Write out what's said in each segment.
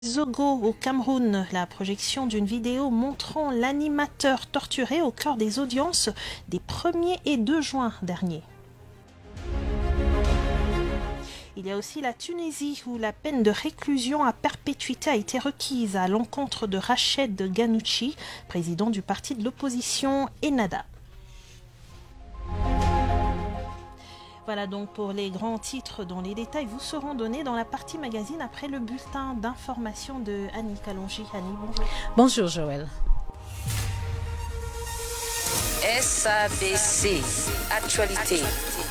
Zogo au Cameroun, la projection d'une vidéo montrant l'animateur torturé au cœur des audiences des 1er et 2 juin dernier. Il y a aussi la Tunisie où la peine de réclusion à perpétuité a été requise à l'encontre de Rached Ghannouchi, président du parti de l'opposition Ennahda. Voilà donc pour les grands titres dont les détails vous seront donnés dans la partie magazine après le bulletin d'information de Annie Kalonji. Annie, bonjour. Bonjour Joël. SABC, actualité.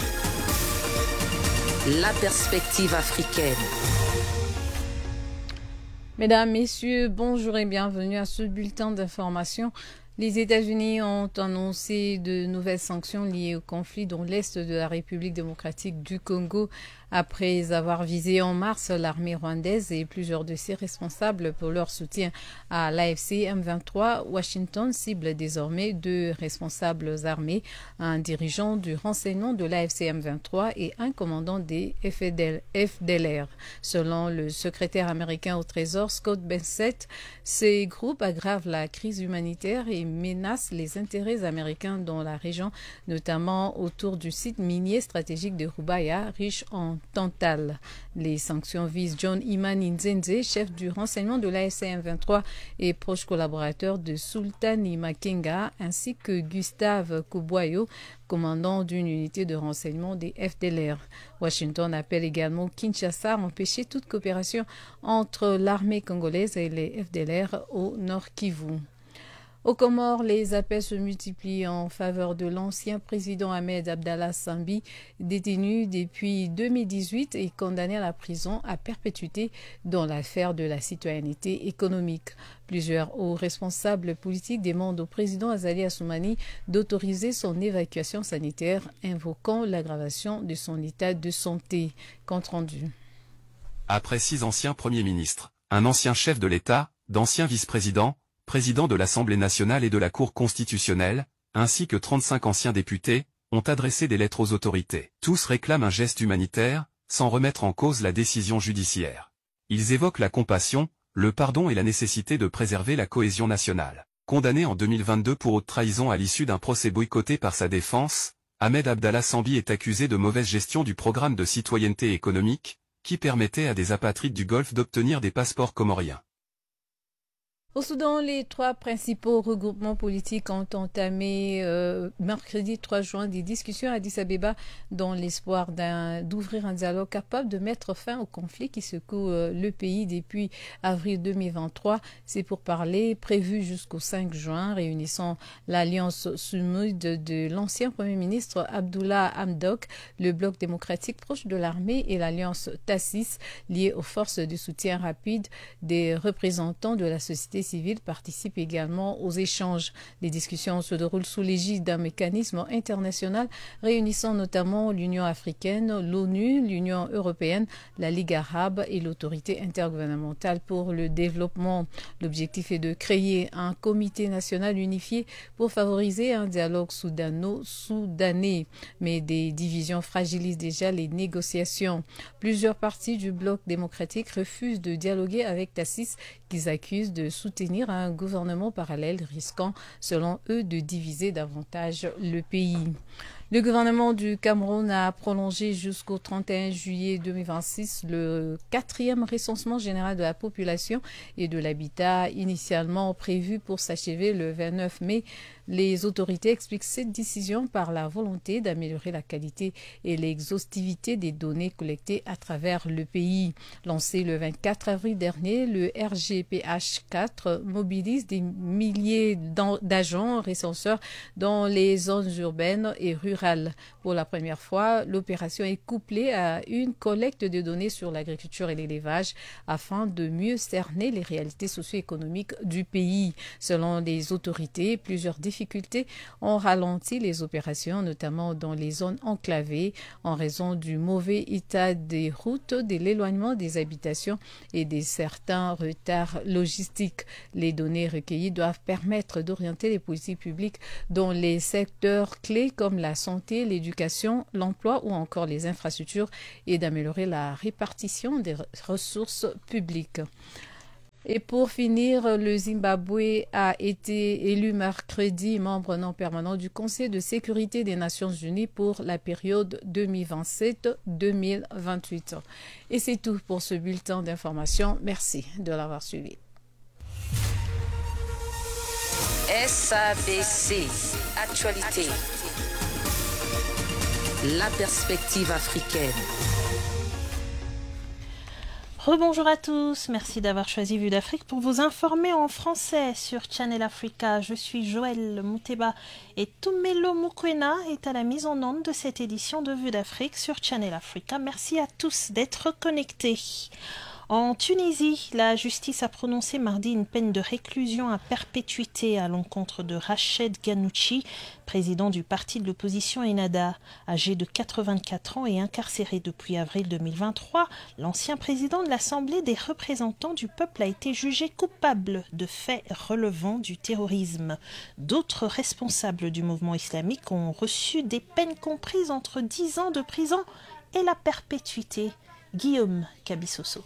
La perspective africaine. Mesdames, Messieurs, bonjour et bienvenue à ce bulletin d'information. Les États-Unis ont annoncé de nouvelles sanctions liées au conflit dans l'est de la République démocratique du Congo après avoir visé en mars l'armée rwandaise et plusieurs de ses responsables pour leur soutien à l'AFC M23. Washington cible désormais 2 responsables armés, un dirigeant du renseignement de l'AFC M23 et un commandant des FDLR. Selon le secrétaire américain au Trésor Scott Bessent, ces groupes aggravent la crise humanitaire et menacent les intérêts américains dans la région, notamment autour du site minier stratégique de Rubaya, riche en tantal. Les sanctions visent John Iman Nzenze, chef du renseignement de l'AFC M23 et proche collaborateur de Sultani Makenga, ainsi que Gustave Kobwayo, commandant d'une unité de renseignement des FDLR. Washington appelle également Kinshasa à empêcher toute coopération entre l'armée congolaise et les FDLR au Nord Kivu. Aux Comores, les appels se multiplient en faveur de l'ancien président Ahmed Abdallah Sambi, détenu depuis 2018 et condamné à la prison à perpétuité dans l'affaire de la citoyenneté économique. Plusieurs hauts responsables politiques demandent au président Azali Assoumani d'autoriser son évacuation sanitaire, invoquant l'aggravation de son état de santé. Compte rendu. Après 6 anciens premiers ministres, un ancien chef de l'État, d'anciens vice-présidents, président de l'Assemblée nationale et de la Cour constitutionnelle, ainsi que 35 anciens députés, ont adressé des lettres aux autorités. Tous réclament un geste humanitaire, sans remettre en cause la décision judiciaire. Ils évoquent la compassion, le pardon et la nécessité de préserver la cohésion nationale. Condamné en 2022 pour haute trahison à l'issue d'un procès boycotté par sa défense, Ahmed Abdallah Sambi est accusé de mauvaise gestion du programme de citoyenneté économique, qui permettait à des apatrides du Golfe d'obtenir des passeports comoriens. Au Soudan, les 3 principaux regroupements politiques ont entamé mercredi 3 juin des discussions à Addis Abeba dans l'espoir d'ouvrir un dialogue capable de mettre fin au conflit qui secoue le pays depuis avril 2023. C'est pour parler prévu jusqu'au 5 juin, réunissant l'alliance sumide de l'ancien Premier ministre Abdullah Hamdok, le bloc démocratique proche de l'armée et l'alliance Tassis liée aux forces de soutien rapide. Des représentants de la société civile participent également aux échanges. Les discussions se déroulent sous l'égide d'un mécanisme international réunissant notamment l'Union africaine, l'ONU, l'Union européenne, la Ligue arabe et l'autorité intergouvernementale pour le développement. L'objectif est de créer un comité national unifié pour favoriser un dialogue soudano-soudanais. Mais des divisions fragilisent déjà les négociations. Plusieurs partis du bloc démocratique refusent de dialoguer avec Tassis, qu'ils accusent de soutenir un gouvernement parallèle risquant, selon eux, de diviser davantage le pays. Le gouvernement du Cameroun a prolongé jusqu'au 31 juillet 2026 le 4e recensement général de la population et de l'habitat initialement prévu pour s'achever le 29 mai. Les autorités expliquent cette décision par la volonté d'améliorer la qualité et l'exhaustivité des données collectées à travers le pays. Lancé le 24 avril dernier, le RGPH4 mobilise des milliers d'agents recenseurs dans les zones urbaines et rurales. Pour la première fois, l'opération est couplée à une collecte de données sur l'agriculture et l'élevage afin de mieux cerner les réalités socio-économiques du pays. Selon les autorités, plusieurs difficultés ont ralenti les opérations, notamment dans les zones enclavées, en raison du mauvais état des routes, de l'éloignement des habitations et de certains retards logistiques. Les données recueillies doivent permettre d'orienter les politiques publiques dans les secteurs clés comme la santé, l'éducation, l'emploi ou encore les infrastructures et d'améliorer la répartition des ressources publiques. Et pour finir, le Zimbabwe a été élu mercredi membre non permanent du Conseil de sécurité des Nations Unies pour la période 2027-2028. Et c'est tout pour ce bulletin d'information. Merci de l'avoir suivi. SABC, actualité. La perspective africaine. Rebonjour à tous, merci d'avoir choisi Vue d'Afrique pour vous informer en français sur Channel Africa. Je suis Joël Mouteba et Tumelo Mukwena est à la mise en onde de cette édition de Vue d'Afrique sur Channel Africa. Merci à tous d'être connectés. En Tunisie, la justice a prononcé mardi une peine de réclusion à perpétuité à l'encontre de Rached Ghannouchi, président du parti de l'opposition Ennahda. Âgé de 84 ans et incarcéré depuis avril 2023, l'ancien président de l'Assemblée des représentants du peuple a été jugé coupable de faits relevant du terrorisme. D'autres responsables du mouvement islamique ont reçu des peines comprises entre 10 ans de prison et la perpétuité. Guillaume Cabissoso.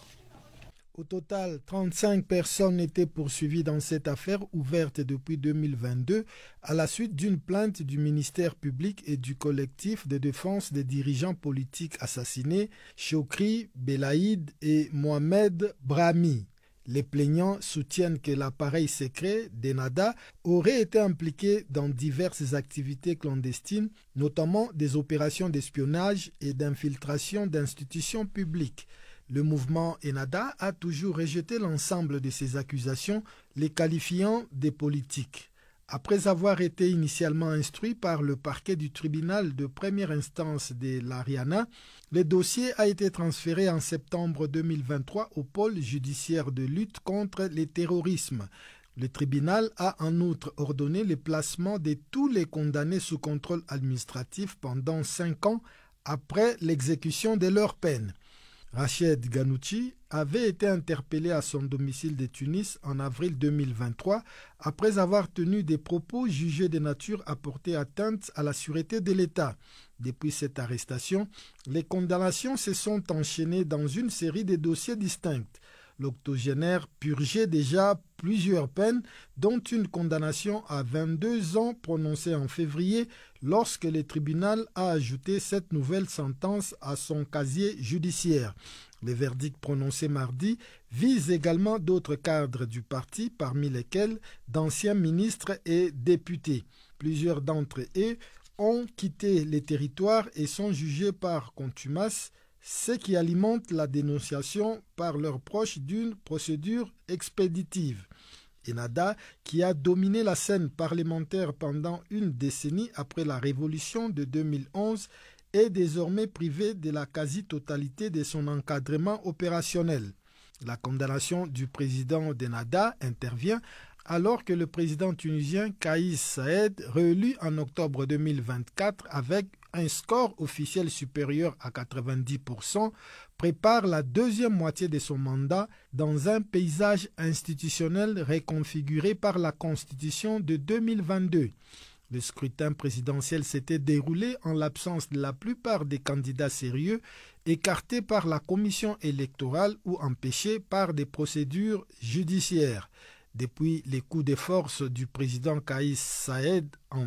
Au total, 35 personnes étaient poursuivies dans cette affaire ouverte depuis 2022 à la suite d'une plainte du ministère public et du collectif de défense des dirigeants politiques assassinés, Chokri Belaïd et Mohamed Brahmi. Les plaignants soutiennent que l'appareil secret d'Ennahda aurait été impliqué dans diverses activités clandestines, notamment des opérations d'espionnage et d'infiltration d'institutions publiques. Le mouvement Ennahda a toujours rejeté l'ensemble de ces accusations, les qualifiant de politiques. Après avoir été initialement instruit par le parquet du tribunal de première instance de l'Ariana, le dossier a été transféré en septembre 2023 au pôle judiciaire de lutte contre le terrorisme. Le tribunal a en outre ordonné le placement de tous les condamnés sous contrôle administratif pendant 5 ans après l'exécution de leur peine. Rached Ghannouchi avait été interpellé à son domicile de Tunis en avril 2023 après avoir tenu des propos jugés de nature à porter atteinte à la sûreté de l'État. Depuis cette arrestation, les condamnations se sont enchaînées dans une série de dossiers distincts. L'octogénaire purgeait déjà plusieurs peines, dont une condamnation à 22 ans prononcée en février lorsque le tribunal a ajouté cette nouvelle sentence à son casier judiciaire. Le verdict prononcé mardi vise également d'autres cadres du parti, parmi lesquels d'anciens ministres et députés. Plusieurs d'entre eux ont quitté les territoires et sont jugés par contumace, ce qui alimente la dénonciation par leurs proches d'une procédure expéditive. Ennahda, qui a dominé la scène parlementaire pendant une décennie après la révolution de 2011, est désormais privé de la quasi-totalité de son encadrement opérationnel. La condamnation du président d'Ennahda intervient alors que le président tunisien Kais Saied, réélu en octobre 2024 avec un score officiel supérieur à 90%, prépare la deuxième moitié de son mandat dans un paysage institutionnel reconfiguré par la Constitution de 2022. Le scrutin présidentiel s'était déroulé en l'absence de la plupart des candidats sérieux, écartés par la commission électorale ou empêchés par des procédures judiciaires. Depuis les coups de force du président Kais Saied en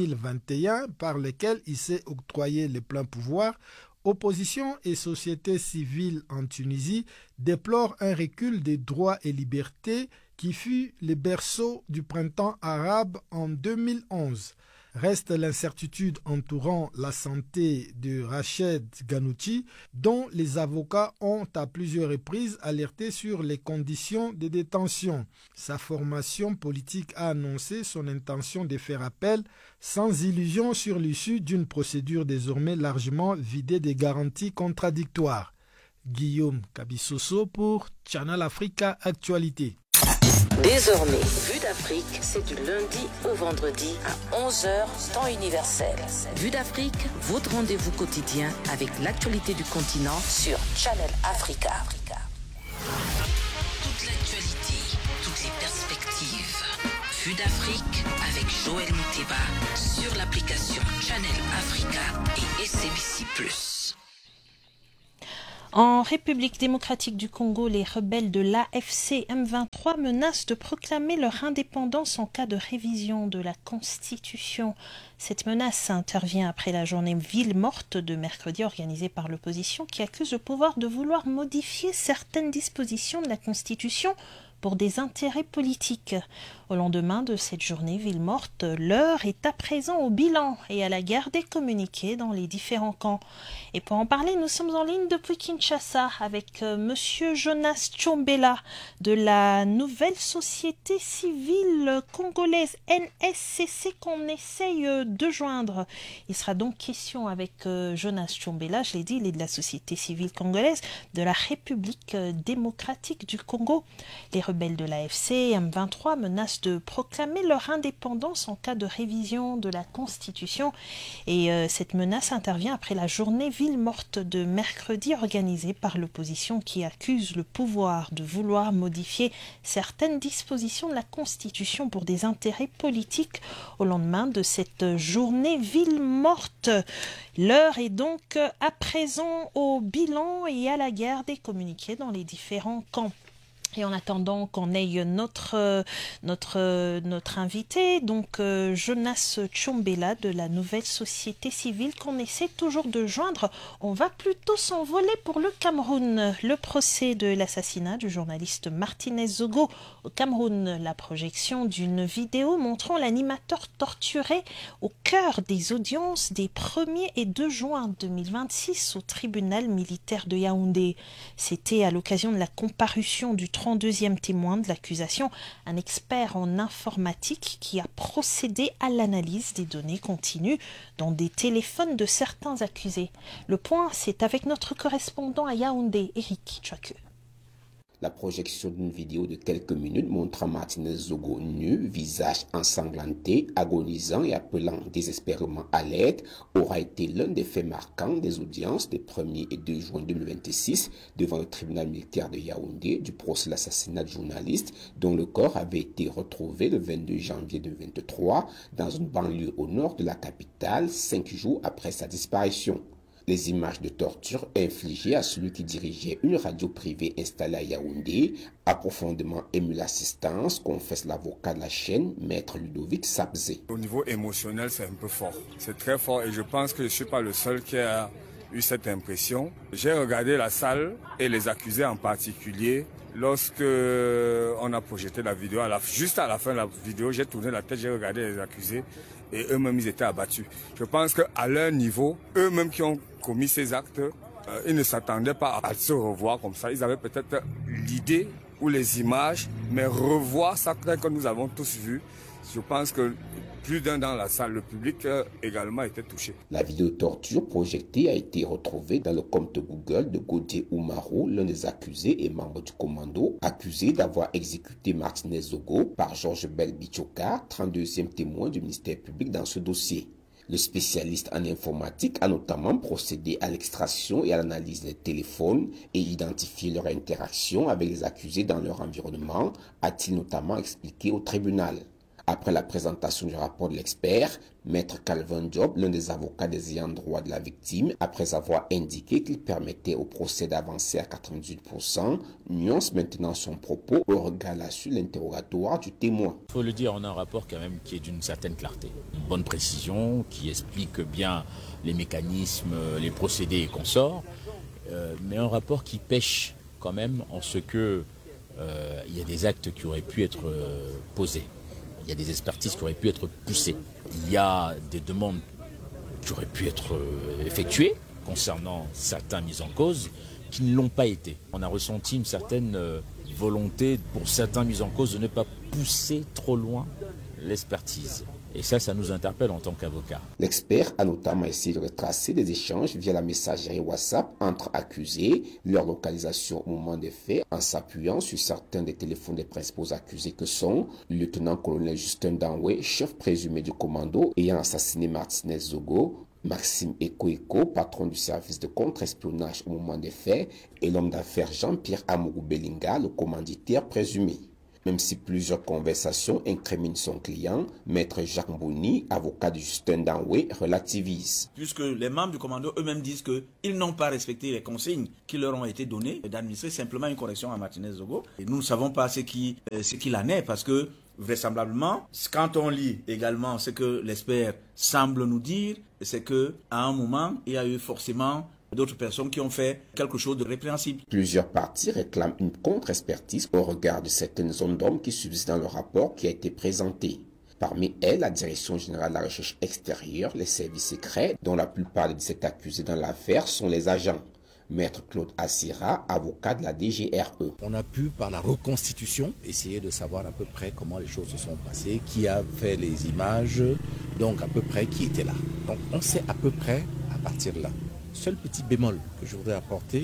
2021, par lesquels il s'est octroyé le plein pouvoir, opposition et société civile en Tunisie déplorent un recul des droits et libertés qui fut le berceau du printemps arabe en 2011. Reste l'incertitude entourant la santé de Rached Ghannouchi, dont les avocats ont à plusieurs reprises alerté sur les conditions de détention. Sa formation politique a annoncé son intention de faire appel, sans illusion sur l'issue d'une procédure désormais largement vidée des garanties contradictoires. Guillaume Cabissoso pour Channel Africa Actualité. Désormais, Vue d'Afrique, c'est du lundi au vendredi à 11h, temps universel. Vue d'Afrique, votre rendez-vous quotidien avec l'actualité du continent sur Channel Africa. Toute l'actualité, toutes les perspectives. Vue d'Afrique avec Joël Mouteba sur l'application Channel Africa et SABC+. En République démocratique du Congo, les rebelles de l'AFC M23 menacent de proclamer leur indépendance en cas de révision de la Constitution. Cette menace intervient après la journée ville morte de mercredi organisée par l'opposition qui accuse le pouvoir de vouloir modifier certaines dispositions de la Constitution pour des intérêts politiques. Au lendemain de cette journée ville morte, l'heure est à présent au bilan et à la guerre des communiqués dans les différents camps. Et pour en parler, nous sommes en ligne depuis Kinshasa avec Monsieur Jonas Tchombela de la nouvelle société civile congolaise NSCC qu'on essaye de joindre. Il sera donc question avec Jonas Tchombela, je l'ai dit, il est de la société civile congolaise de la République démocratique du Congo. Les rebelles de l'AFC M23 menacent de proclamer leur indépendance en cas de révision de la Constitution. Et cette menace intervient après la journée ville morte de mercredi organisée par l'opposition qui accuse le pouvoir de vouloir modifier certaines dispositions de la Constitution pour des intérêts politiques au lendemain de cette journée ville morte. L'heure est donc à présent au bilan et à la guerre des communiqués dans les différents camps. Et en attendant qu'on ait notre invité, donc Jonas Tchombela de la nouvelle société civile qu'on essaie toujours de joindre, on va plutôt s'envoler pour le Cameroun. Le procès de l'assassinat du journaliste Martinez Zogo au Cameroun, la projection d'une vidéo montrant l'animateur torturé au cœur des audiences des 1er et 2 juin 2026 au tribunal militaire de Yaoundé. C'était à l'occasion de la comparution du 32e témoin de l'accusation, un expert en informatique qui a procédé à l'analyse des données continues dans des téléphones de certains accusés. Le point, c'est avec notre correspondant à Yaoundé, Eric Tchouaku. La projection d'une vidéo de quelques minutes montrant Martinez Zogo nu, visage ensanglanté, agonisant et appelant désespérément à l'aide, aura été l'un des faits marquants des audiences des 1er et 2 juin 2026 devant le tribunal militaire de Yaoundé du procès de l'assassinat du journaliste dont le corps avait été retrouvé le 22 janvier 2023 dans une banlieue au nord de la capitale 5 jours après sa disparition. Les images de torture infligées à celui qui dirigeait une radio privée installée à Yaoundé a profondément ému l'assistance, confesse l'avocat de la chaîne, maître Ludovic Sabzé. Au niveau émotionnel, c'est un peu fort. C'est très fort et je pense que je ne suis pas le seul qui a eu cette impression. J'ai regardé la salle et les accusés en particulier. Lorsque on a projeté la vidéo, juste à la fin de la vidéo, j'ai tourné la tête, j'ai regardé les accusés et eux-mêmes ils étaient abattus. Je pense qu'à leur niveau, eux-mêmes qui ont commis ces actes, ils ne s'attendaient pas à se revoir comme ça. Ils avaient peut-être l'idée ou les images, mais revoir ça que nous avons tous vu, je pense que plus d'un dans la salle, le public également était touché. La vidéo de torture projetée a été retrouvée dans le compte Google de Godier Oumarou, l'un des accusés et membre du commando, accusé d'avoir exécuté Martinez Zogo par Georges Belbichoka, 32e témoin du ministère public dans ce dossier. Le spécialiste en informatique a notamment procédé à l'extraction et à l'analyse des téléphones et identifié leur interaction avec les accusés dans leur environnement, a-t-il notamment expliqué au tribunal. Après la présentation du rapport de l'expert, Maître Calvin Job, l'un des avocats des ayants droit de la victime, après avoir indiqué qu'il permettait au procès d'avancer à 98%, nuance maintenant son propos au regard de l'interrogatoire du témoin. Il faut le dire, on a un rapport quand même qui est d'une certaine clarté, une bonne précision, qui explique bien les mécanismes, les procédés et consorts, mais un rapport qui pêche quand même en ce que il y a des actes qui auraient pu être posés. Il y a des expertises qui auraient pu être poussées. Il y a des demandes qui auraient pu être effectuées concernant certains mis en cause qui ne l'ont pas été. On a ressenti une certaine volonté pour certains mis en cause de ne pas pousser trop loin l'expertise. Et ça nous interpelle en tant qu'avocat. L'expert a notamment essayé de retracer des échanges via la messagerie WhatsApp entre accusés, leur localisation au moment des faits, en s'appuyant sur certains des téléphones des principaux accusés que sont le lieutenant-colonel Justin Danwe, chef présumé du commando ayant assassiné Martinez Zogo, Maxime Eko, patron du service de contre-espionnage au moment des faits, et l'homme d'affaires Jean-Pierre Amourou Belinga, le commanditaire présumé. Même si plusieurs conversations incriminent son client, Maître Jacques Bouni, avocat de Justin Danoué, relativise. Puisque les membres du commando eux-mêmes disent qu'ils n'ont pas respecté les consignes qui leur ont été données d'administrer simplement une correction à Martinez Zogo. Et nous ne savons pas ce qu'il en est parce que vraisemblablement, quand on lit également ce que l'expert semble nous dire, c'est qu'à un moment, il y a eu forcément d'autres personnes qui ont fait quelque chose de répréhensible. Plusieurs parties réclament une contre-expertise au regard de certaines zones d'ombre qui subsistent dans le rapport qui a été présenté. Parmi elles, la Direction générale de la recherche extérieure, les services secrets, dont la plupart des 17 accusés dans l'affaire sont les agents. Maître Claude Assira, avocat de la DGRE. On a pu, par la reconstitution, essayer de savoir à peu près comment les choses se sont passées, qui a fait les images, donc à peu près qui était là. Donc on sait à peu près à partir de là. Seul petit bémol que je voudrais apporter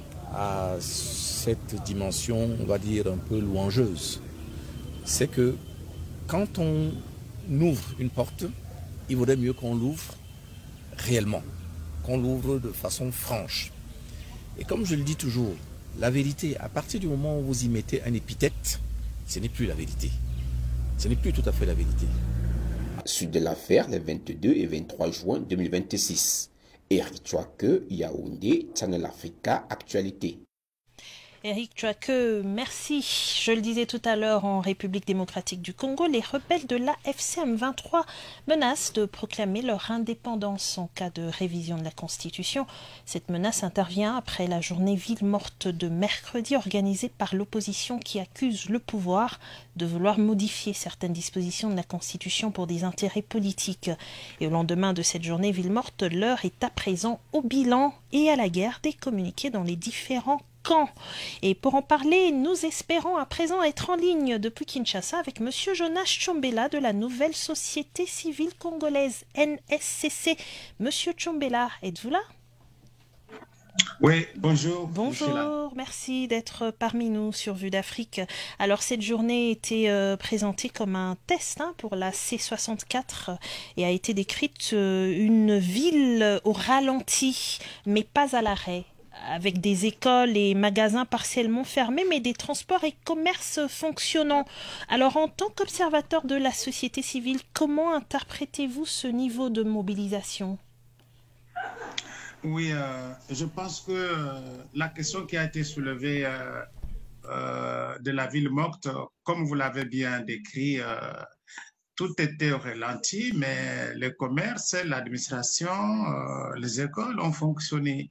à cette dimension, on va dire un peu louangeuse, c'est que quand on ouvre une porte, il vaudrait mieux qu'on l'ouvre réellement, qu'on l'ouvre de façon franche. Et comme je le dis toujours, la vérité, à partir du moment où vous y mettez un épithète, ce n'est plus la vérité. Ce n'est plus tout à fait la vérité. Suite de l'affaire, les 22 et 23 juin 2026. Eric Chouake, Yaoundé, Channel Africa, Actualité. Eric Chouake, merci. Je le disais tout à l'heure, en République démocratique du Congo, les rebelles de l'AFC M23 menacent de proclamer leur indépendance en cas de révision de la Constitution. Cette menace intervient après la journée ville morte de mercredi organisée par l'opposition qui accuse le pouvoir de vouloir modifier certaines dispositions de la Constitution pour des intérêts politiques. Et au lendemain de cette journée ville morte, l'heure est à présent au bilan et à la guerre des communiqués dans les différents camps. Et pour en parler, nous espérons à présent être en ligne depuis Kinshasa avec Monsieur Jonas Tchombela de la nouvelle société civile congolaise NSCC. Monsieur Tchombela, êtes-vous là? Oui, bonjour. Bonjour, merci d'être parmi nous sur Vue d'Afrique. Alors cette journée était présentée comme un test pour la C64 et a été décrite une ville au ralenti, mais pas à l'arrêt, avec des écoles et magasins partiellement fermés, mais des transports et commerces fonctionnant. Alors, en tant qu'observateur de la société civile, comment interprétez-vous ce niveau de mobilisation? Oui, je pense que la question qui a été soulevée de la ville morte, comme vous l'avez bien décrit, tout était au ralenti, mais le commerce, l'administration, les écoles ont fonctionné.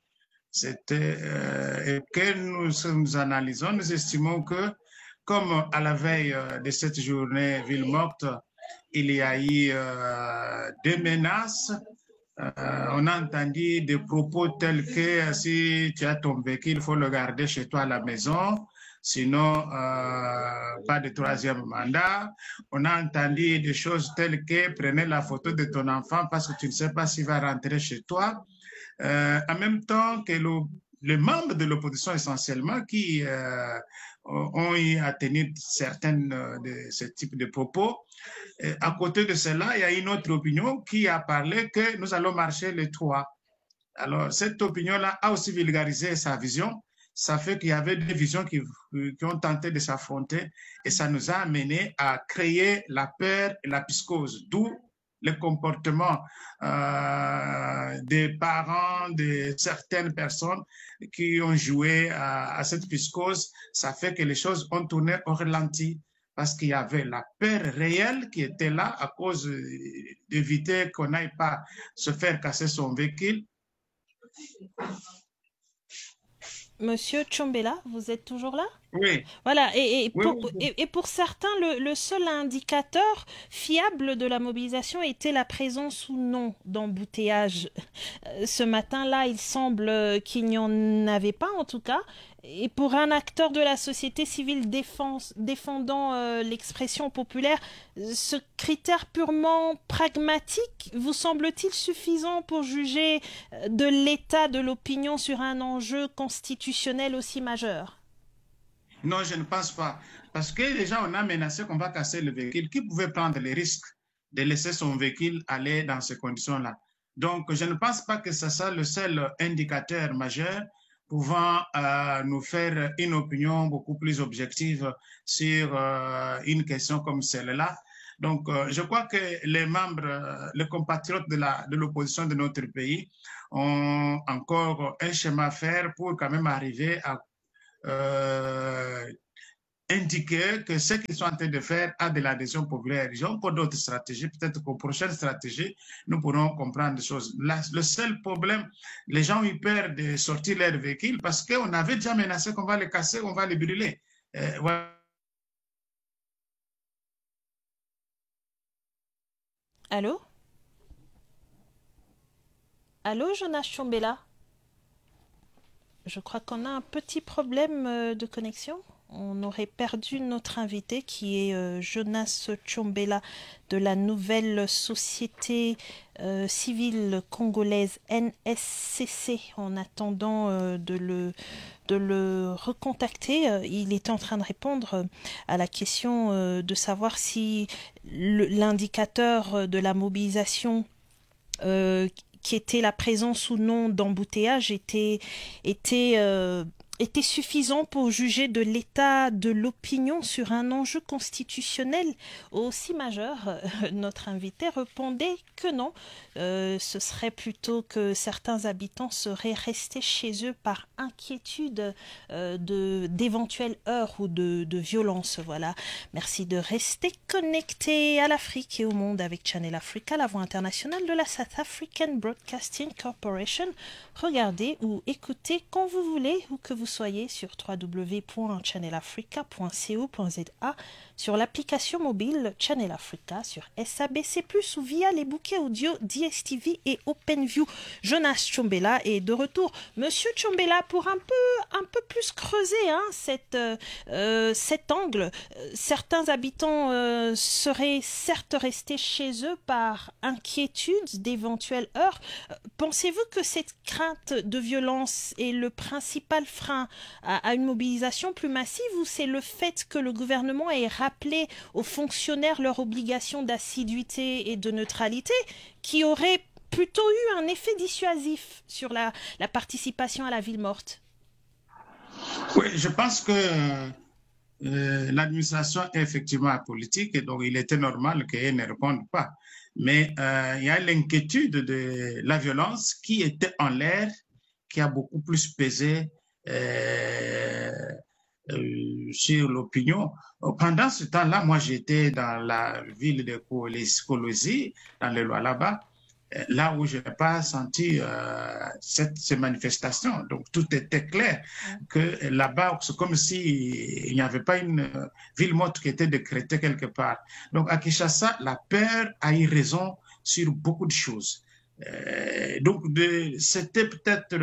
Et que nous analysons, nous estimons que, comme à la veille de cette journée ville morte, il y a eu des menaces. On a entendu des propos tels que si tu as ton véhicule, il faut le garder chez toi à la maison, sinon pas de troisième mandat. On a entendu des choses telles que prenez la photo de ton enfant parce que tu ne sais pas s'il va rentrer chez toi. En même temps que les membres de l'opposition essentiellement qui ont eu à tenir certaines de ce type de propos. À côté de cela, il y a une autre opinion qui a parlé que nous allons marcher les 3. Alors, cette opinion-là a aussi vulgarisé sa vision. Ça fait qu'il y avait des visions qui ont tenté de s'affronter et ça nous a amené à créer la peur et la psychose, d'où le comportement des parents, de certaines personnes qui ont joué à cette psychose. Ça fait que les choses ont tourné au ralenti parce qu'il y avait la peur réelle qui était là à cause d'éviter qu'on n'aille pas se faire casser son véhicule. Monsieur Tchombela, vous êtes toujours là? Oui. Voilà, oui. Et pour certains, le seul indicateur fiable de la mobilisation était la présence ou non d'embouteillage. Ce matin-là, il semble qu'il n'y en avait pas en tout cas. Et pour un acteur de la société civile défendant l'expression populaire, ce critère purement pragmatique vous semble-t-il suffisant pour juger de l'état de l'opinion sur un enjeu constitutionnel aussi majeur? Non, je ne pense pas. Parce que déjà, on a menacé qu'on va casser le véhicule. Qui pouvait prendre les risques de laisser son véhicule aller dans ces conditions-là? Donc, je ne pense pas que ce soit le seul indicateur majeur pouvant nous faire une opinion beaucoup plus objective sur une question comme celle-là. Donc, je crois que les membres, les compatriotes de l'opposition de notre pays ont encore un chemin à faire pour quand même arriver à indiquer que ce qu'ils sont en train de faire a de l'adhésion populaire. J'ai encore d'autres stratégies. Peut-être qu'aux prochaines stratégies, nous pourrons comprendre des choses. Le seul problème, les gens ont eu peur de sortir leur véhicule parce qu'on avait déjà menacé qu'on va les casser, on va les brûler. Voilà. Allô? Allô, Jonas Chombela? Je crois qu'on a un petit problème de connexion. On aurait perdu notre invité qui est Jonas Chombela de la nouvelle société civile congolaise NSCC. En attendant de le recontacter, il était en train de répondre à la question de savoir si l'indicateur de la mobilisation qui était la présence ou non d'embouteillage était suffisant pour juger de l'état de l'opinion sur un enjeu constitutionnel aussi majeur. Notre invité répondait que non. Ce serait plutôt que certains habitants seraient restés chez eux par inquiétude d'éventuelles heurts ou de violences. Voilà. Merci de rester connecté à l'Afrique et au monde avec Channel Africa, la voix internationale de la South African Broadcasting Corporation. Regardez ou écoutez quand vous voulez, où que vous soyez, sur www.channelafrica.co.za, sur l'application mobile Channel Africa, sur SABC+, ou via les bouquets audio DSTV et OpenView. Jonas Chombela est de retour. Monsieur Chombela, pour un peu plus creuser cet angle, certains habitants seraient certes restés chez eux par inquiétude d'éventuelles heurts. Pensez-vous que cette crainte de violence est le principal frein à une mobilisation plus massive, ou c'est le fait que le gouvernement ait rappelé aux fonctionnaires leur obligation d'assiduité et de neutralité qui aurait plutôt eu un effet dissuasif sur la participation à la ville morte? Oui, je pense que l'administration est effectivement apolitique et donc il était normal qu'elle ne réponde pas. Mais il y a l'inquiétude de la violence qui était en l'air, qui a beaucoup plus pesé sur l'opinion. Pendant ce temps-là, moi j'étais dans la ville de Kolwezi, dans le Lualaba, là où je n'ai pas senti ces manifestations. Donc tout était clair que là-bas, c'est comme s'il n'y avait pas une ville morte qui était décrétée quelque part. Donc à Kinshasa, la peur a eu raison sur beaucoup de choses. Donc c'était peut-être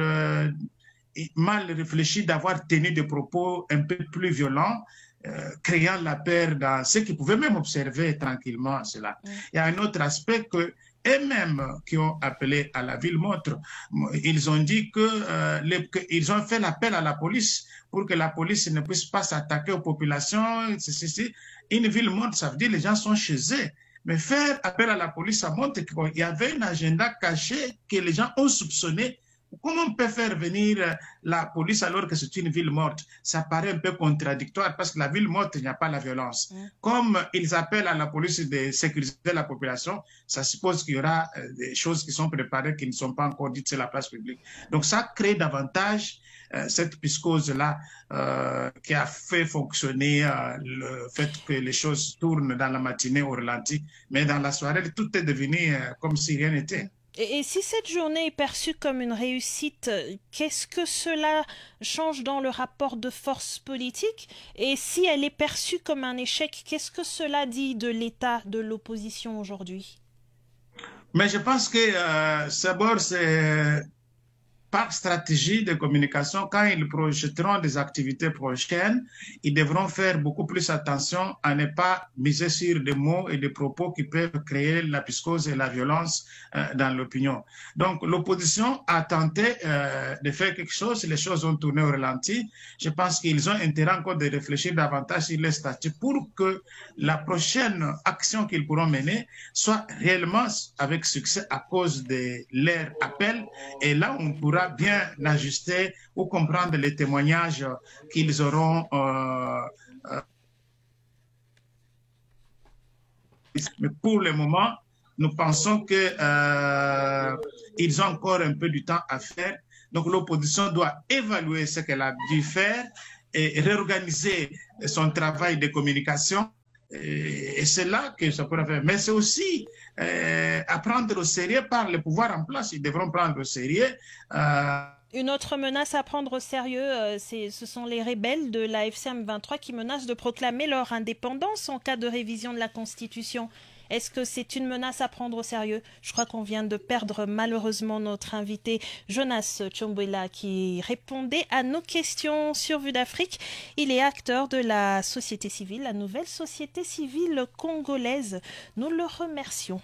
mal réfléchi d'avoir tenu des propos un peu plus violents, créant la peur dans ceux qui pouvaient même observer tranquillement cela. Il y a un autre aspect que eux-mêmes qui ont appelé à la ville morte, ils ont dit qu'ils ont fait l'appel à la police pour que la police ne puisse pas s'attaquer aux populations. Une ville morte, ça veut dire que les gens sont chez eux. Mais faire appel à la police, ça montre qu'il y avait un agenda caché que les gens ont soupçonné. Comment on peut faire venir la police alors que c'est une ville morte? Ça paraît un peu contradictoire parce que la ville morte, il n'y a pas la violence. Comme ils appellent à la police de sécuriser la population, ça suppose qu'il y aura des choses qui sont préparées qui ne sont pas encore dites sur la place publique. Donc ça crée davantage cette psychose-là qui a fait fonctionner le fait que les choses tournent dans la matinée au ralenti. Mais dans la soirée, tout est devenu comme si rien n'était. Et si cette journée est perçue comme une réussite, qu'est-ce que cela change dans le rapport de force politique? Et si elle est perçue comme un échec, qu'est-ce que cela dit de l'état de l'opposition aujourd'hui? Mais je pense que d'abord, c'est par stratégie de communication, quand ils projetteront des activités prochaines, ils devront faire beaucoup plus attention à ne pas miser sur des mots et des propos qui peuvent créer la psychose et la violence dans l'opinion. Donc, l'opposition a tenté de faire quelque chose, les choses ont tourné au ralenti. Je pense qu'ils ont intérêt encore de réfléchir davantage sur les statuts pour que la prochaine action qu'ils pourront mener soit réellement avec succès à cause de leur appel. Et là, on pourra faudra bien ajuster ou comprendre les témoignages qu'ils auront. Mais pour le moment, nous pensons qu'ils ont encore un peu du temps à faire. Donc l'opposition doit évaluer ce qu'elle a dû faire et réorganiser son travail de communication. Et c'est là que ça pourrait faire. Mais c'est aussi à prendre au sérieux par le pouvoir en place. Ils devront prendre au sérieux. Une autre menace à prendre au sérieux, ce sont les rebelles de la FCM23 qui menacent de proclamer leur indépendance en cas de révision de la Constitution. Est-ce que c'est une menace à prendre au sérieux? Je crois qu'on vient de perdre malheureusement notre invité Jonas Tchombwela qui répondait à nos questions sur Vue d'Afrique. Il est acteur de la société civile, la nouvelle société civile congolaise. Nous le remercions.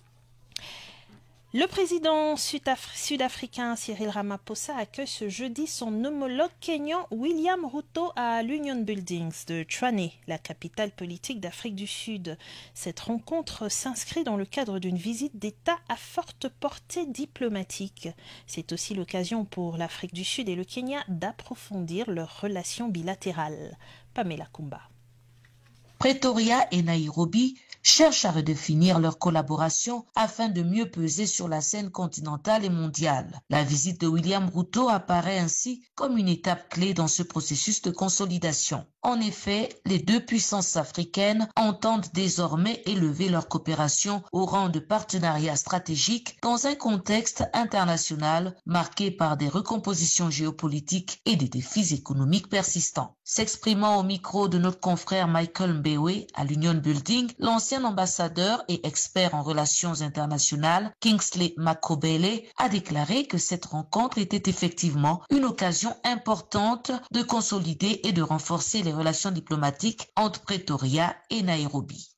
Le président sud-africain Cyril Ramaphosa accueille ce jeudi son homologue kényan William Ruto à l'Union Buildings de Tshwane, la capitale politique d'Afrique du Sud. Cette rencontre s'inscrit dans le cadre d'une visite d'État à forte portée diplomatique. C'est aussi l'occasion pour l'Afrique du Sud et le Kenya d'approfondir leurs relations bilatérales. Pamela Kumba. Pretoria et Nairobi cherchent à redéfinir leur collaboration afin de mieux peser sur la scène continentale et mondiale. La visite de William Ruto apparaît ainsi comme une étape clé dans ce processus de consolidation. En effet, les deux puissances africaines entendent désormais élever leur coopération au rang de partenariat stratégique dans un contexte international marqué par des recompositions géopolitiques et des défis économiques persistants. S'exprimant au micro de notre confrère Michael Mbewe à l'Union Building, l'ancien ambassadeur et expert en relations internationales, Kingsley Makobele, a déclaré que cette rencontre était effectivement une occasion importante de consolider et de renforcer les relations diplomatiques entre Pretoria et Nairobi.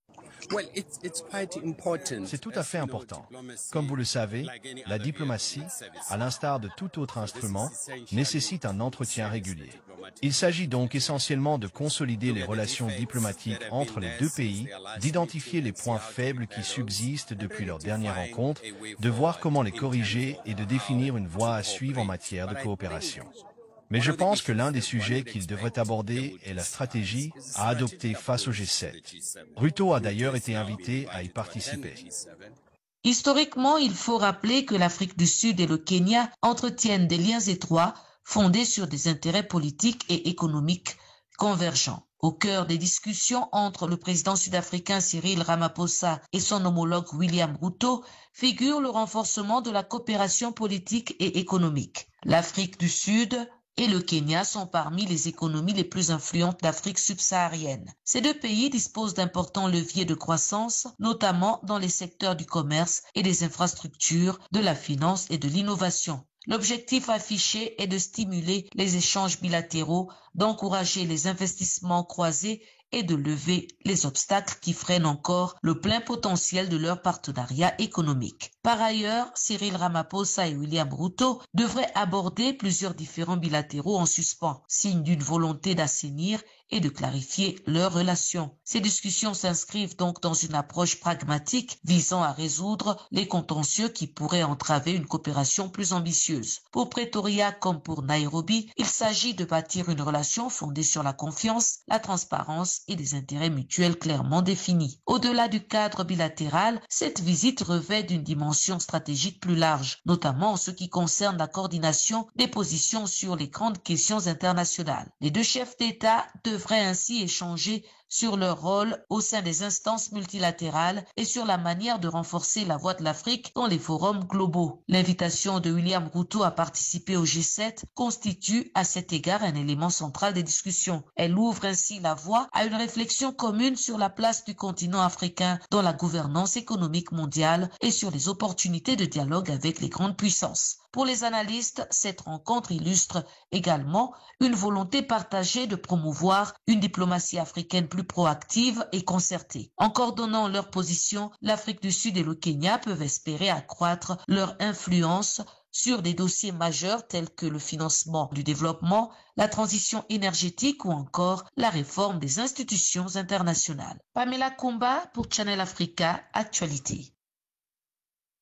C'est tout à fait important. Comme vous le savez, la diplomatie, à l'instar de tout autre instrument, nécessite un entretien régulier. Il s'agit donc essentiellement de consolider les relations diplomatiques entre les deux pays, d'identifier les points faibles qui subsistent depuis leur dernière rencontre, de voir comment les corriger et de définir une voie à suivre en matière de coopération. Mais je pense que l'un des sujets qu'il devrait aborder est la stratégie à adopter face au G7. Ruto a d'ailleurs été invité à y participer. Historiquement, il faut rappeler que l'Afrique du Sud et le Kenya entretiennent des liens étroits fondés sur des intérêts politiques et économiques convergents. Au cœur des discussions entre le président sud-africain Cyril Ramaphosa et son homologue William Ruto figure le renforcement de la coopération politique et économique. L'Afrique du Sud et le Kenya sont parmi les économies les plus influentes d'Afrique subsaharienne. Ces deux pays disposent d'importants leviers de croissance, notamment dans les secteurs du commerce et des infrastructures, de la finance et de l'innovation. L'objectif affiché est de stimuler les échanges bilatéraux, d'encourager les investissements croisés et de lever les obstacles qui freinent encore le plein potentiel de leur partenariat économique. Par ailleurs, Cyril Ramaphosa et William Ruto devraient aborder plusieurs différends bilatéraux en suspens, signe d'une volonté d'assainir et de clarifier leurs relations. Ces discussions s'inscrivent donc dans une approche pragmatique visant à résoudre les contentieux qui pourraient entraver une coopération plus ambitieuse. Pour Pretoria comme pour Nairobi, il s'agit de bâtir une relation fondée sur la confiance, la transparence et des intérêts mutuels clairement définis. Au-delà du cadre bilatéral, cette visite revêt d'une dimension stratégique plus large, notamment en ce qui concerne la coordination des positions sur les grandes questions internationales. Les deux chefs d'État devraient ainsi échanger sur leur rôle au sein des instances multilatérales et sur la manière de renforcer la voix de l'Afrique dans les forums globaux. L'invitation de William Ruto à participer au G7 constitue à cet égard un élément central des discussions. Elle ouvre ainsi la voie à une réflexion commune sur la place du continent africain dans la gouvernance économique mondiale et sur les opportunités de dialogue avec les grandes puissances. Pour les analystes, cette rencontre illustre également une volonté partagée de promouvoir une diplomatie africaine plus proactive et concertée. En coordonnant leurs positions, l'Afrique du Sud et le Kenya peuvent espérer accroître leur influence sur des dossiers majeurs tels que le financement du développement, la transition énergétique ou encore la réforme des institutions internationales. Pamela Kumba pour Channel Africa, Actualité.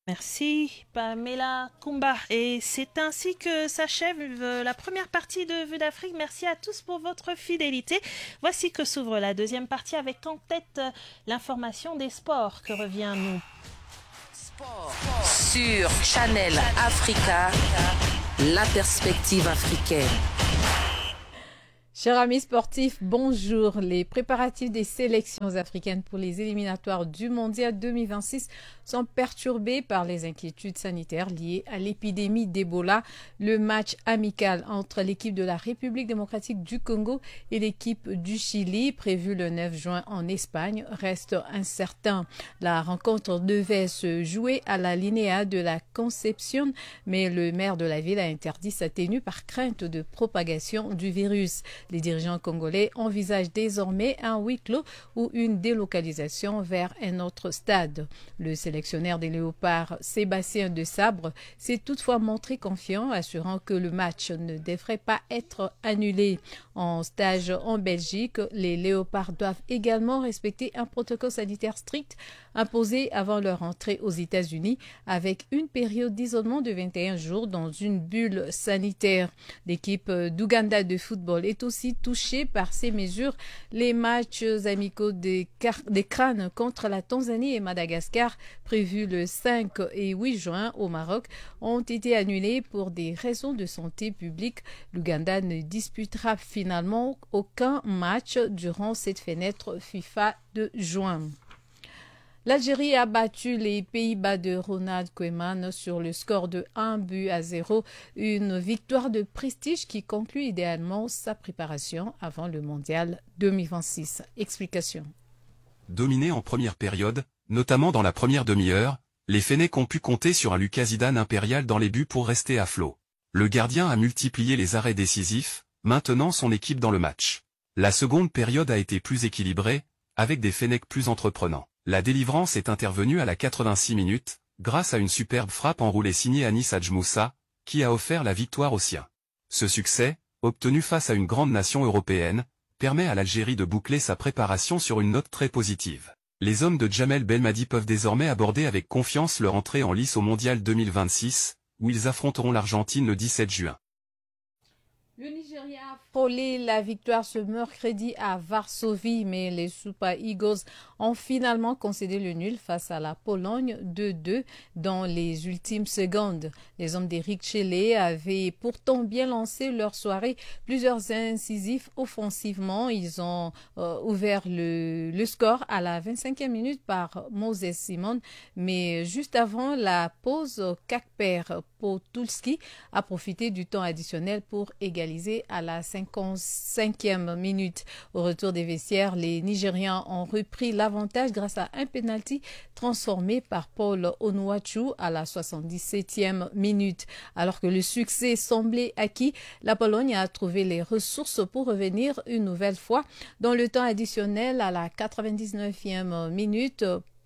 Merci Pamela Kumba. Et c'est ainsi que s'achève la première partie de Vue d'Afrique. Merci à tous pour votre fidélité. Voici que s'ouvre la deuxième partie avec en tête l'information des sports que revient nous. Sur Channel Africa, la perspective africaine. Chers amis sportifs, bonjour. Les préparatifs des sélections africaines pour les éliminatoires du Mondial 2026 sont perturbés par les inquiétudes sanitaires liées à l'épidémie d'Ebola. Le match amical entre l'équipe de la République démocratique du Congo et l'équipe du Chili, prévu le 9 juin en Espagne, reste incertain. La rencontre devait se jouer à la Linéa de la Concepción, mais le maire de la ville a interdit sa tenue par crainte de propagation du virus. Les dirigeants congolais envisagent désormais un huis clos ou une délocalisation vers un autre stade. Le sélectionneur des Léopards, Sébastien de Sabre, s'est toutefois montré confiant, assurant que le match ne devrait pas être annulé. En stage en Belgique, les Léopards doivent également respecter un protocole sanitaire strict imposé avant leur entrée aux États-Unis, avec une période d'isolement de 21 jours dans une bulle sanitaire. L'équipe d'Ouganda de football est aussi touchée par ces mesures. Les matchs amicaux des crânes contre la Tanzanie et Madagascar, prévus le 5 et 8 juin au Maroc, ont été annulés pour des raisons de santé publique. L'Ouganda ne disputera finalement aucun match durant cette fenêtre FIFA de juin. L'Algérie a battu les Pays-Bas de Ronald Koeman sur le score de 1-0, une victoire de prestige qui conclut idéalement sa préparation avant le Mondial 2026. Explication. Dominés en première période, notamment dans la première demi-heure, les Fennecs ont pu compter sur un Lucas Zidane impérial dans les buts pour rester à flot. Le gardien a multiplié les arrêts décisifs, maintenant son équipe dans le match. La seconde période a été plus équilibrée, avec des Fennecs plus entreprenants. La délivrance est intervenue à la 86 minutes, grâce à une superbe frappe enroulée signée Anis Hadjmoussa, qui a offert la victoire aux siens. Ce succès, obtenu face à une grande nation européenne, permet à l'Algérie de boucler sa préparation sur une note très positive. Les hommes de Djamel Belmadi peuvent désormais aborder avec confiance leur entrée en lice au Mondial 2026, où ils affronteront l'Argentine le 17 juin. Le Nigeria a frôlé la victoire ce mercredi à Varsovie, mais les Super Eagles ont finalement concédé le nul face à la Pologne 2-2 dans les ultimes secondes. Les hommes d'Eric Chelle avaient pourtant bien lancé leur soirée. Plusieurs incisifs offensivement. Ils ont ouvert le score à la 25e minute par Moses Simon, mais juste avant la pause, Kakper Potulski a profité du temps additionnel pour égaliser à la 55e minute. Au retour des vestiaires, les Nigérians ont repris l'avantage grâce à un penalty transformé par Paul Onuachu à la 77e minute. Alors que le succès semblait acquis, la Pologne a trouvé les ressources pour revenir une nouvelle fois. Dans le temps additionnel, à la 99e minute,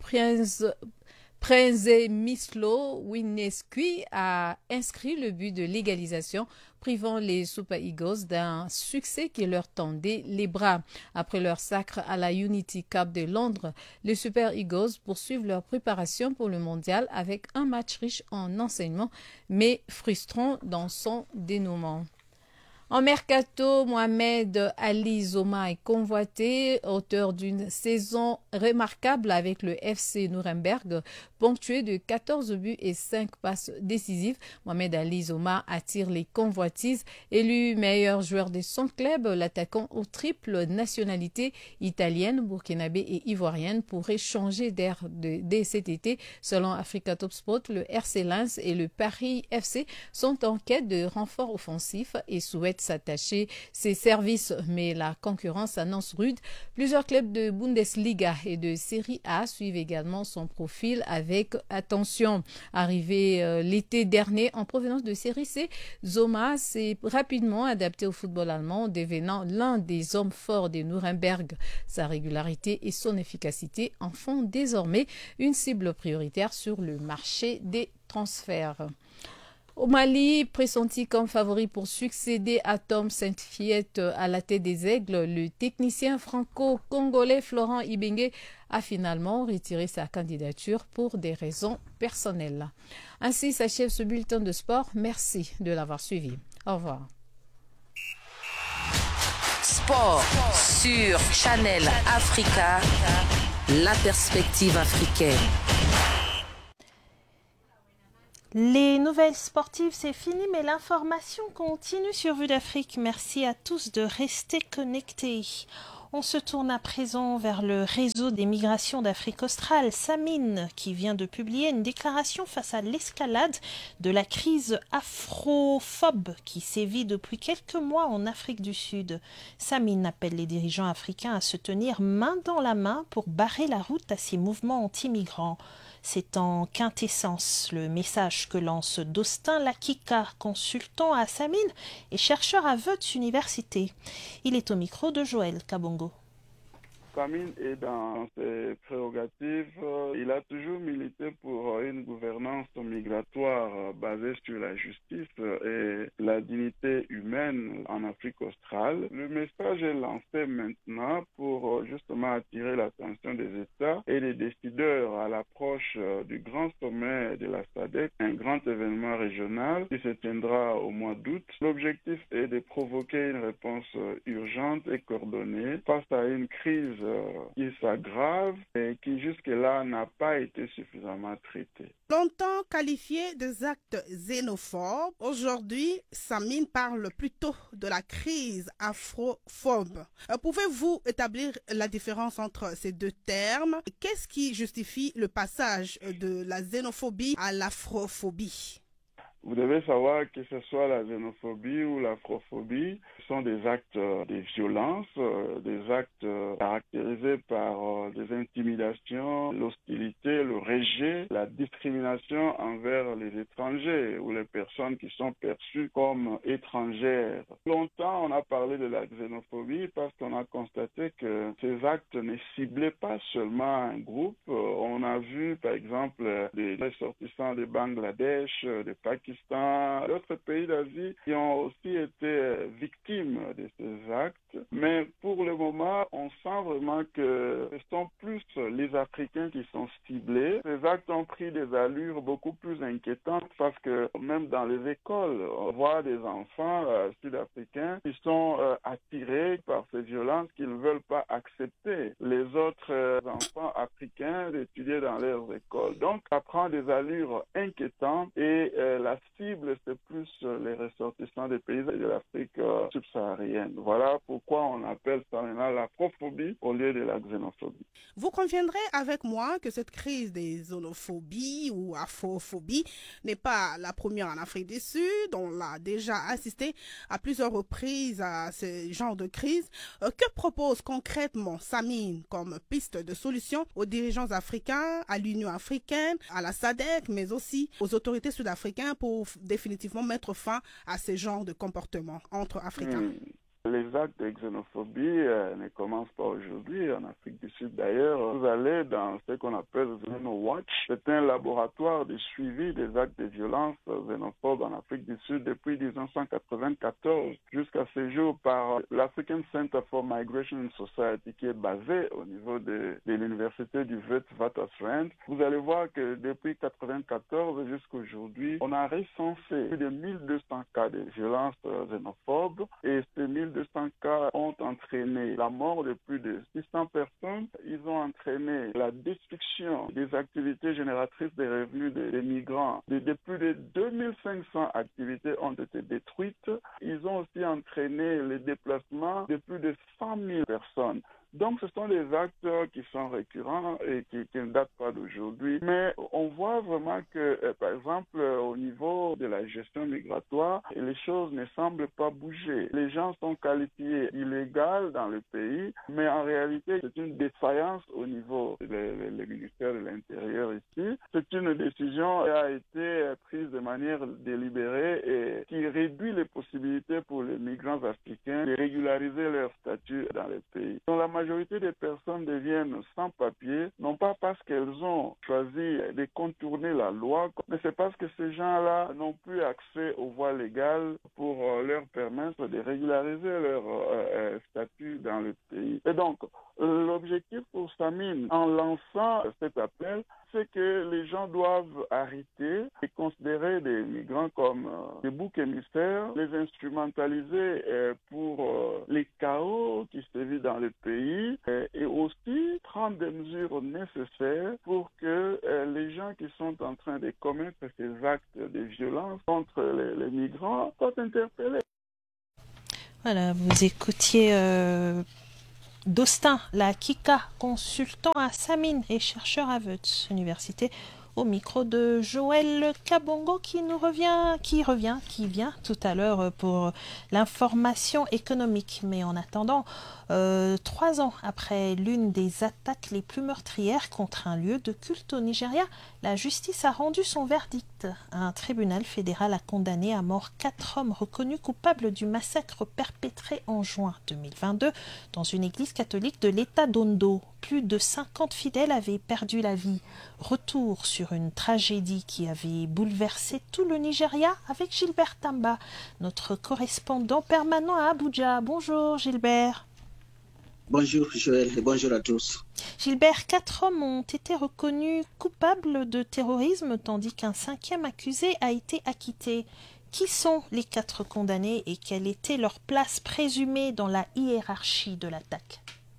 Przemysław Wieniawski a inscrit le but de l'égalisation, privant les Super Eagles d'un succès qui leur tendait les bras. Après leur sacre à la Unity Cup de Londres, les Super Eagles poursuivent leur préparation pour le mondial avec un match riche en enseignements, mais frustrant dans son dénouement. En mercato, Mohamed Ali Zoma est convoité, auteur d'une saison remarquable avec le FC Nuremberg, ponctué de 14 buts et 5 passes décisives. Mohamed Ali Zoma attire les convoitises. Élu meilleur joueur de son club, l'attaquant aux triples nationalités italienne, burkinabé et ivoirienne pourrait changer d'air dès cet été. Selon Africa Top Sport, le RC Lens et le Paris FC sont en quête de renforts offensifs et souhaitent s'attacher ses services, mais la concurrence annonce rude. Plusieurs clubs de Bundesliga et de Serie A suivent également son profil avec attention. Arrivé l'été dernier en provenance de Série C, Zoma s'est rapidement adapté au football allemand, devenant l'un des hommes forts de Nuremberg. Sa régularité et son efficacité en font désormais une cible prioritaire sur le marché des transferts. Au Mali, pressenti comme favori pour succéder à Tom Sainte-Fiette à la tête des Aigles, le technicien franco-congolais Florent Ibenge a finalement retiré sa candidature pour des raisons personnelles. Ainsi s'achève ce bulletin de sport. Merci de l'avoir suivi. Au revoir. Sport sur Channel Africa, la perspective africaine. Les nouvelles sportives, c'est fini, mais l'information continue sur Vue d'Afrique. Merci à tous de rester connectés. On se tourne à présent vers le réseau des migrations d'Afrique australe, Samine, qui vient de publier une déclaration face à l'escalade de la crise afrophobe qui sévit depuis quelques mois en Afrique du Sud. Samine appelle les dirigeants africains à se tenir main dans la main pour barrer la route à ces mouvements anti-migrants. C'est en quintessence le message que lance Dostin Lakika, consultant à Samine et chercheur à Wits Université. Il est au micro de Joël Kabongo. Samine est dans ses prérogatives. Il a toujours milité pour une gouvernance migratoire basée sur la justice et la dignité humaine en Afrique australe. Le message est lancé maintenant pour justement attirer l'attention des États et des décideurs à l'approche du grand sommet de la SADC, un grand événement régional qui se tiendra au mois d'août. L'objectif est de provoquer une réponse urgente et coordonnée face à une crise qui s'aggrave et qui jusque-là n'a pas été suffisamment traitée. Longtemps qualifié des actes xénophobes, aujourd'hui, Samine parle plutôt de la crise afrophobe. Pouvez-vous établir la différence entre ces deux termes? Qu'est-ce qui justifie le passage de la xénophobie à l'afrophobie? Vous devez savoir que ce soit la xénophobie ou l'afrophobie, ce sont des actes de violence, des actes caractérisés par des intimidations, l'hostilité, le rejet, la discrimination envers les étrangers ou les personnes qui sont perçues comme étrangères. Longtemps, on a parlé de la xénophobie parce qu'on a constaté que ces actes ne ciblaient pas seulement un groupe. On a vu, par exemple, des ressortissants de Bangladesh, de Pakistan, d'autres pays d'Asie qui ont aussi été victimes de ces actes. Mais pour le moment, on sent vraiment que ce sont plus les Africains qui sont ciblés. Ces actes ont pris des allures beaucoup plus inquiétantes parce que même dans les écoles, on voit des enfants sud-africains qui sont attirés par ces violences qu'ils ne veulent pas accepter. Les autres enfants africains d'étudier dans leurs écoles. Donc, ça prend des allures inquiétantes et la cible, c'est plus les ressortissants des pays de l'Afrique subsaharienne. Voilà pourquoi on appelle ça maintenant l'afrophobie au lieu de la xénophobie. Vous conviendrez avec moi que cette crise des xénophobies ou afrophobie n'est pas la première en Afrique du Sud. On l'a déjà assisté à plusieurs reprises à ce genre de crise. Que propose concrètement Samine comme piste de solution aux dirigeants africains, à l'Union africaine, à la SADC, mais aussi aux autorités sud-africaines pour définitivement mettre fin à ce genre de comportement entre Africains? Les actes de xénophobie ne commencent pas aujourd'hui en Afrique du Sud. D'ailleurs, vous allez dans ce qu'on appelle XenoWatch. C'est un laboratoire de suivi des actes de violence xénophobes en Afrique du Sud depuis 1994 jusqu'à ce jour par l'African Center for Migration and Society qui est basé au niveau de l'université du Witwatersrand. Vous allez voir que depuis 1994 jusqu'à aujourd'hui, on a recensé plus de 1200 cas de violence xénophobe et ces 1200 cas ont entraîné la mort de plus de 600 personnes. Ils ont entraîné la destruction des activités génératrices de revenus des migrants. De plus de 2500 activités ont été détruites. Ils ont aussi entraîné le déplacement de plus de 100 000 personnes. Donc, ce sont des actes qui sont récurrents et qui ne datent pas d'aujourd'hui. Mais on voit vraiment que, par exemple, au niveau de la gestion migratoire, les choses ne semblent pas bouger. Les gens sont qualifiés illégaux dans le pays, mais en réalité, c'est une défaillance au niveau du ministère de l'Intérieur ici. C'est une décision qui a été prise de manière délibérée et qui réduit les possibilités pour les migrants africains de régulariser leur statut dans le pays. Dans la majorité des personnes deviennent sans papier, non pas parce qu'elles ont choisi de contourner la loi, mais c'est parce que ces gens-là n'ont plus accès aux voies légales pour leur permettre de régulariser leur statut dans le pays. Et donc, l'objectif pour Samine, en lançant cet appel, c'est que les gens doivent arrêter et considérer des migrants comme des boucs émissaires, les instrumentaliser pour les chaos qui sévissent dans le pays et aussi prendre des mesures nécessaires pour que les gens qui sont en train de commettre ces actes de violence contre les migrants soient interpellés. Voilà, vous écoutiez Dostin, la Kika, consultant à Samine et chercheur à Wits Université, au micro de Joël Kabongo qui vient tout à l'heure pour l'information économique. Mais en attendant, 3 ans après l'une des attaques les plus meurtrières contre un lieu de culte au Nigeria, la justice a rendu son verdict. Un tribunal fédéral a condamné à mort 4 hommes reconnus coupables du massacre perpétré en juin 2022 dans une église catholique de l'État d'Ondo. Plus de 50 fidèles avaient perdu la vie. Retour sur une tragédie qui avait bouleversé tout le Nigeria avec Gilbert Tamba, notre correspondant permanent à Abuja. Bonjour Gilbert. Bonjour Joël et bonjour à tous. Gilbert, 4 hommes ont été reconnus coupables de terrorisme tandis qu'un 5e accusé a été acquitté. Qui sont les 4 condamnés et quelle était leur place présumée dans la hiérarchie de l'attaque ?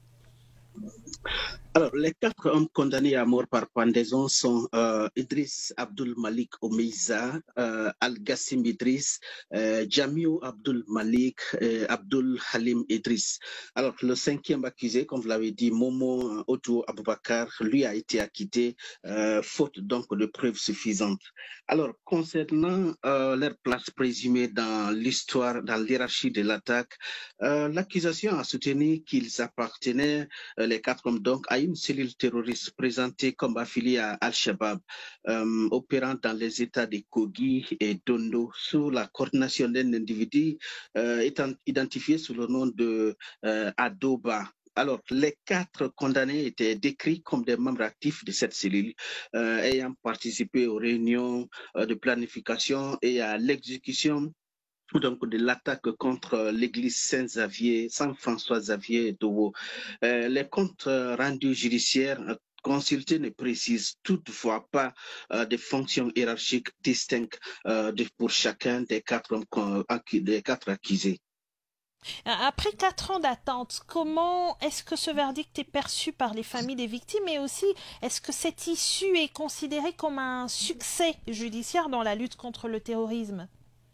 Alors, les 4 hommes condamnés à mort par pendaison sont Idriss Abdul Malik Omeiza, Al-Gassim Idriss, Jamiou Abdul Malik, Abdul Halim Idriss. Alors, le 5e accusé, comme vous l'avez dit, Momo Oto Aboubakar, lui a été acquitté, faute donc de preuves suffisantes. Alors, concernant leur place présumée dans l'histoire, dans l'hiérarchie de l'attaque, l'accusation a soutenu qu'ils appartenaient, les 4 hommes donc, à une cellule terroriste présentée comme affiliée à Al-Shabaab, opérant dans les États de Kogi et d'Ondo sous la coordination d'un individu étant identifié sous le nom de Adoba. Alors, les 4 condamnés étaient décrits comme des membres actifs de cette cellule, ayant participé aux réunions de planification et à l'exécution donc de l'attaque contre l'église Saint-François-Xavier d'Owo. Les comptes rendus judiciaires consultés ne précisent toutefois pas des fonctions hiérarchiques distinctes pour chacun des 4 accusés. Après 4 ans d'attente, comment est-ce que ce verdict est perçu par les familles des victimes et aussi est-ce que cette issue est considérée comme un succès judiciaire dans la lutte contre le terrorisme ?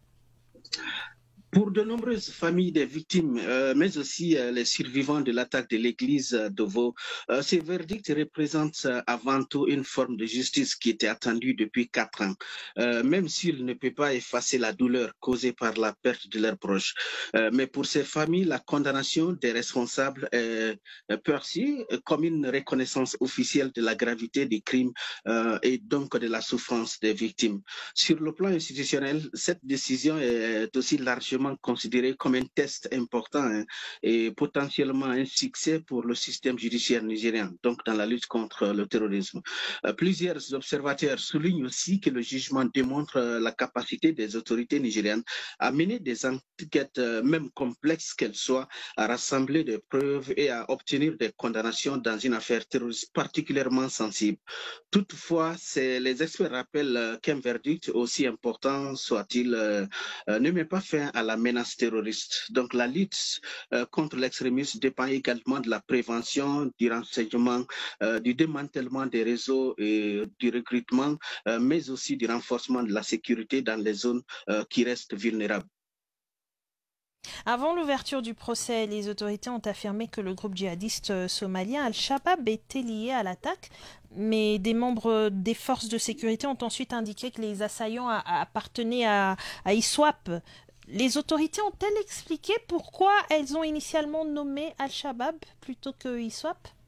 Pour de nombreuses familles des victimes, mais aussi les survivants de l'attaque de l'église d'Ovo, ce verdict représente avant tout une forme de justice qui était attendue depuis 4 ans, même s'il ne peut pas effacer la douleur causée par la perte de leurs proches. Mais pour ces familles, la condamnation des responsables est perçue comme une reconnaissance officielle de la gravité des crimes et donc de la souffrance des victimes. Sur le plan institutionnel, cette décision est aussi largement considéré comme un test important et potentiellement un succès pour le système judiciaire nigérien, donc dans la lutte contre le terrorisme. Plusieurs observateurs soulignent aussi que le jugement démontre la capacité des autorités nigériennes à mener des enquêtes, même complexes qu'elles soient, à rassembler des preuves et à obtenir des condamnations dans une affaire terroriste particulièrement sensible. Toutefois, les experts rappellent qu'un verdict, aussi important soit-il, ne met pas fin à la menace terroriste. Donc la lutte contre l'extrémisme dépend également de la prévention, du renseignement, du démantèlement des réseaux et du recrutement, mais aussi du renforcement de la sécurité dans les zones qui restent vulnérables. Avant l'ouverture du procès, les autorités ont affirmé que le groupe djihadiste somalien Al-Shabaab était lié à l'attaque, mais des membres des forces de sécurité ont ensuite indiqué que les assaillants appartenaient à ISWAP. Les autorités ont-elles expliqué pourquoi elles ont initialement nommé Al-Shabaab plutôt que ISWAP ?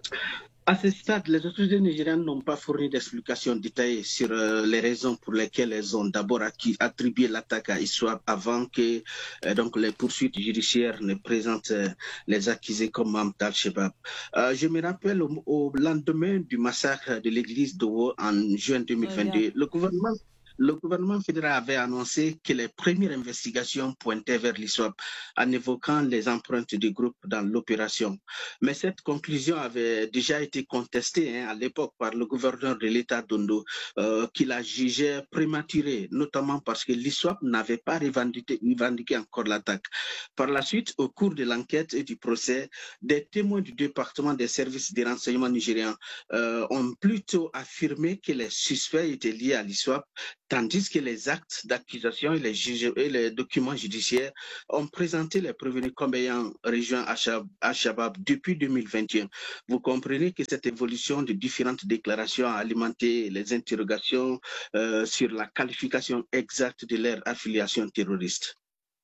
À ce stade, les autorités nigériennes n'ont pas fourni d'explications détaillées sur les raisons pour lesquelles elles ont d'abord attribué l'attaque à ISWAP avant que donc les poursuites judiciaires ne présentent les accusés comme membres d'Al-Shabaab. Je me rappelle au lendemain du massacre de l'église d'Owo en juin 2022, le gouvernement fédéral avait annoncé que les premières investigations pointaient vers l'ISWAP en évoquant les empreintes du groupe dans l'opération. Mais cette conclusion avait déjà été contestée à l'époque par le gouverneur de l'État d'Ondo, qui la jugeait prématurée, notamment parce que l'ISWAP n'avait pas revendiqué encore l'attaque. Par la suite, au cours de l'enquête et du procès, des témoins du département des services de renseignement nigériens ont plutôt affirmé que les suspects étaient liés à l'ISWAP, tandis que les actes d'accusation et les documents judiciaires ont présenté les prévenus comme ayant rejoint Al-Shabaab depuis 2021. Vous comprenez que cette évolution de différentes déclarations a alimenté les interrogations sur la qualification exacte de leur affiliation terroriste.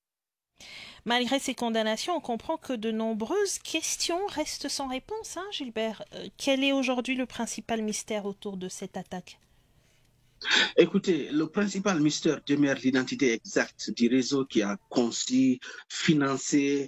Malgré ces condamnations, on comprend que de nombreuses questions restent sans réponse, Gilbert. Quel est aujourd'hui le principal mystère autour de cette attaque ? Écoutez, le principal mystère demeure l'identité exacte du réseau qui a conçu, financé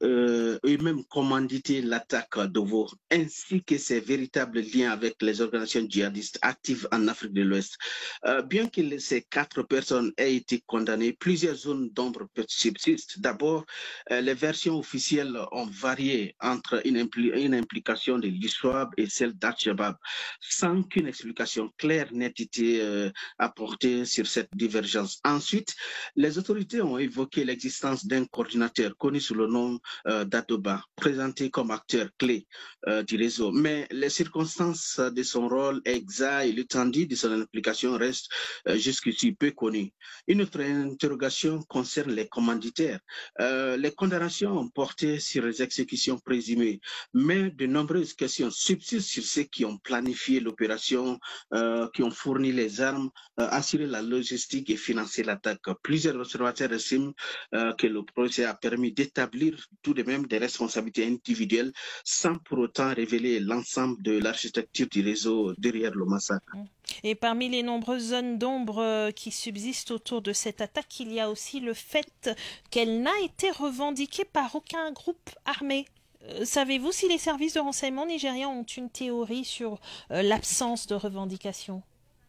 et même commandité l'attaque d'Owo, ainsi que ses véritables liens avec les organisations djihadistes actives en Afrique de l'Ouest. Bien que ces 4 personnes aient été condamnées, plusieurs zones d'ombre subsistent. D'abord, les versions officielles ont varié entre une implication de l'ISWAP et celle d'Al-Shabaab, sans qu'une explication claire n'ait été apporter sur cette divergence. Ensuite, les autorités ont évoqué l'existence d'un coordinateur connu sous le nom d'Adoba, présenté comme acteur clé du réseau. Mais les circonstances de son rôle exact et l'étendue de son implication restent jusqu'ici peu connues. Une autre interrogation concerne les commanditaires. Les condamnations ont porté sur les exécutions présumées, mais de nombreuses questions subsistent sur ceux qui ont planifié l'opération, qui ont fourni les armes, assurer la logistique et financer l'attaque. Plusieurs observateurs estiment que le procès a permis d'établir tout de même des responsabilités individuelles sans pour autant révéler l'ensemble de l'architecture du réseau derrière le massacre. Et parmi les nombreuses zones d'ombre qui subsistent autour de cette attaque, il y a aussi le fait qu'elle n'a été revendiquée par aucun groupe armé. Savez-vous si les services de renseignement nigériens ont une théorie sur l'absence de revendication ?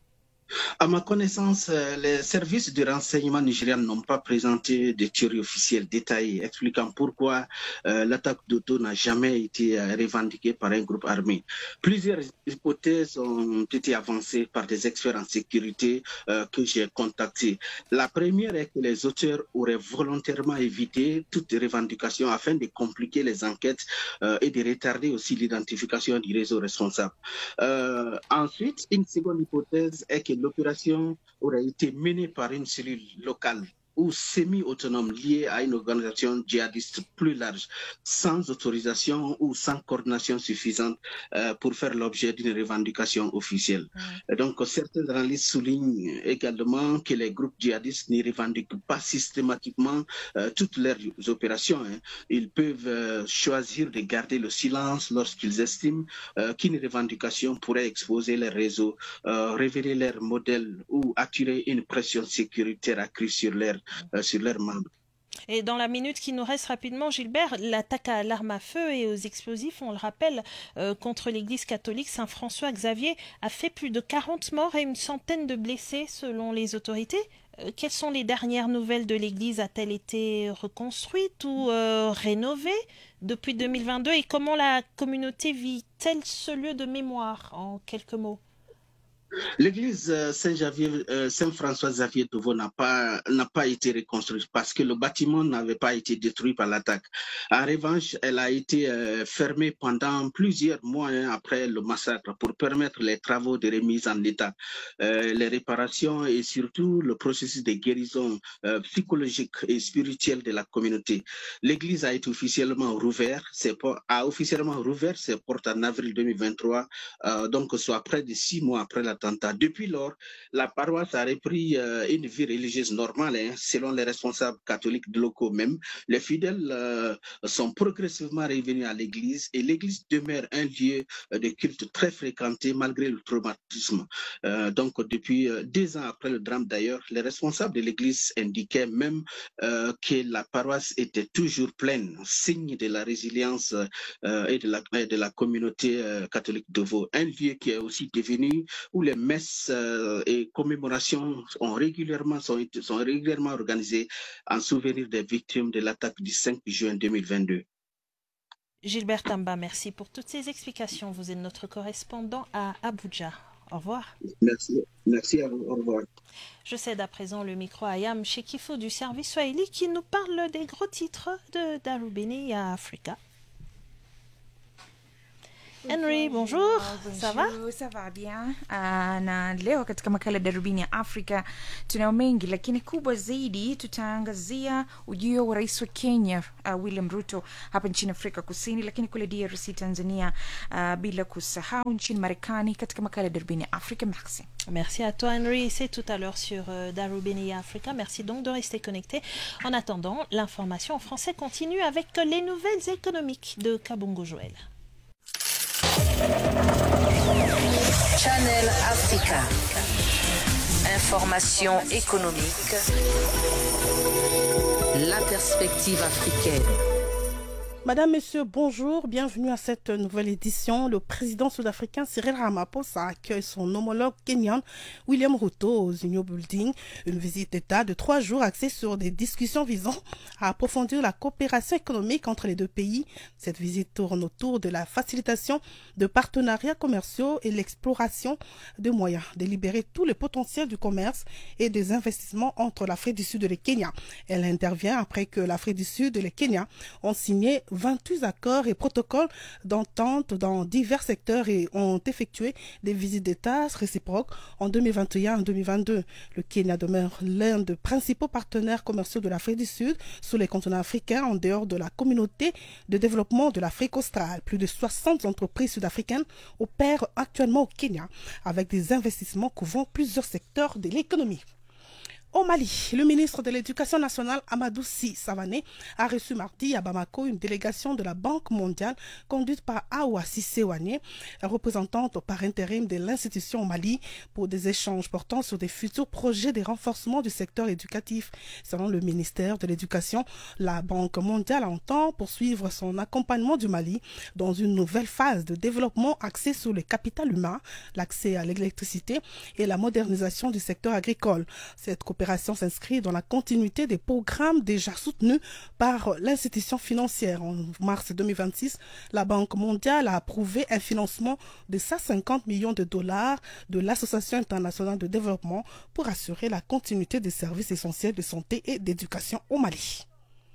À ma connaissance, les services de renseignement nigériens n'ont pas présenté de théorie officielle détaillée expliquant pourquoi l'attaque d'Owo n'a jamais été revendiquée par un groupe armé. Plusieurs hypothèses ont été avancées par des experts en sécurité que j'ai contactés. La première est que les auteurs auraient volontairement évité toute revendication afin de compliquer les enquêtes et de retarder aussi l'identification du réseau responsable. Ensuite, une seconde hypothèse est que l'opération aurait été menée par une cellule locale ou semi-autonome liée à une organisation djihadiste plus large, sans autorisation ou sans coordination suffisante pour faire l'objet d'une revendication officielle. Donc, certains analystes soulignent également que les groupes djihadistes ne revendiquent pas systématiquement toutes leurs opérations. Ils peuvent choisir de garder le silence lorsqu'ils estiment qu'une revendication pourrait exposer leur réseau, révéler leur modèle ou attirer une pression sécuritaire accrue sur leurs membres. Et dans la minute qui nous reste rapidement, Gilbert, l'attaque à l'arme à feu et aux explosifs, on le rappelle, contre l'église catholique Saint-François Xavier a fait plus de 40 morts et une centaine de blessés selon les autorités. Quelles sont les dernières nouvelles de l'église? A-t-elle été reconstruite ou rénovée depuis 2022? Et comment la communauté vit-elle ce lieu de mémoire, en quelques mots? L'église Saint-François Xavier d'Owo n'a pas été reconstruite parce que le bâtiment n'avait pas été détruit par l'attaque. En revanche, elle a été fermée pendant plusieurs mois après le massacre pour permettre les travaux de remise en état, les réparations et surtout le processus de guérison psychologique et spirituelle de la communauté. L'église a été officiellement rouverte ses portes en avril 2023, donc soit près de 6 mois après l'attaque attentats. Depuis lors, la paroisse a repris une vie religieuse normale, selon les responsables catholiques de locaux même. Les fidèles sont progressivement revenus à l'église et l'église demeure un lieu de culte très fréquenté malgré le traumatisme. Donc, depuis 2 ans après le drame d'ailleurs, les responsables de l'église indiquaient même que la paroisse était toujours pleine, signe de la résilience et de la communauté catholique de Vaud. Un lieu qui est aussi devenu où les messes et commémorations sont régulièrement organisées en souvenir des victimes de l'attaque du 5 juin 2022. Gilbert Tamba, merci pour toutes ces explications. Vous êtes notre correspondant à Abuja. Au revoir. Merci à vous. Au revoir. Je cède à présent le micro à Yam Shekifo du service Swahili qui nous parle des gros titres de Darubini à Africa. Henry, bonjour. Ça va? Ça va bien. Na leo katika makala Darubini ya Afrika tunayo mengi, lakini kubwa zaidi tutaangazia ujio wa rais wa Kenya William Ruto hapa nchini Afrika Kusini, lakini kule DRC, Tanzania, bila kusahau nchini Marekani katika makala Darubini ya Afrika. Merci. Merci à toi Henry, c'est tout à l'heure sur Darubini Africa. Merci donc de rester connecté. En attendant, l'information en français continue avec les nouvelles économiques de Kabongo Joël. Channel Africa. Information économique. La perspective africaine. Madame, Messieurs, bonjour, bienvenue à cette nouvelle édition. Le président sud-africain Cyril Ramaphosa accueille son homologue kenyan William Ruto aux Union Building. Une visite d'État de 3 jours axée sur des discussions visant à approfondir la coopération économique entre les deux pays. Cette visite tourne autour de la facilitation de partenariats commerciaux et l'exploration de moyens de libérer tout le potentiel du commerce et des investissements entre l'Afrique du Sud et le Kenya. Elle intervient après que l'Afrique du Sud et le Kenya ont signé 28 accords et protocoles d'entente dans divers secteurs et ont effectué des visites d'État réciproques en 2021 et 2022. Le Kenya demeure l'un des principaux partenaires commerciaux de l'Afrique du Sud sur les continents africains en dehors de la communauté de développement de l'Afrique australe. Plus de 60 entreprises sud-africaines opèrent actuellement au Kenya avec des investissements couvrant plusieurs secteurs de l'économie. Au Mali, le ministre de l'Éducation nationale Amadou Sy Savané a reçu mardi à Bamako une délégation de la Banque mondiale conduite par Awa Cissé Ouané, représentante par intérim de l'institution au Mali, pour des échanges portant sur des futurs projets de renforcement du secteur éducatif. Selon le ministère de l'Éducation, la Banque mondiale entend poursuivre son accompagnement du Mali dans une nouvelle phase de développement axée sur le capital humain, l'accès à l'électricité et la modernisation du secteur agricole. Cette coopération s'inscrit dans la continuité des programmes déjà soutenus par l'institution financière. En mars 2026, la Banque mondiale a approuvé un financement de 150 millions de dollars de l'Association internationale de développement pour assurer la continuité des services essentiels de santé et d'éducation au Mali.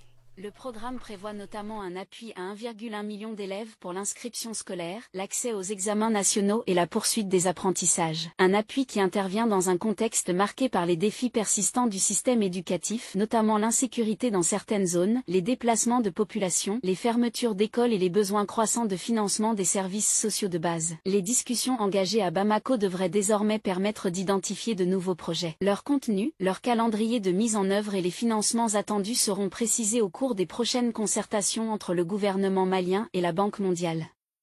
Le programme prévoit notamment un appui à 1,1 million d'élèves pour l'inscription scolaire, l'accès aux examens nationaux et la poursuite des apprentissages. Un appui qui intervient dans un contexte marqué par les défis persistants du système éducatif, notamment l'insécurité dans certaines zones, les déplacements de population, les fermetures d'écoles et les besoins croissants de financement des services sociaux de base. Les discussions engagées à Bamako devraient désormais permettre d'identifier de nouveaux projets. Leur contenu, leur calendrier de mise en œuvre et les financements attendus seront précisés au cours des prochaines concertations entre le gouvernement malien et la Banque mondiale.